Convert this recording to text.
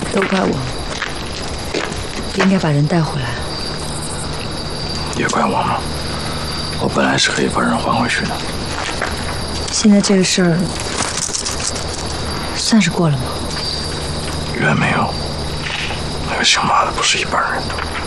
都怪我，不应该把人带回来。 也怪我吗？我本来是可以把人还回去的。 现在这个事儿算是过了吗？ 远没有，那个姓马的不是一般人的。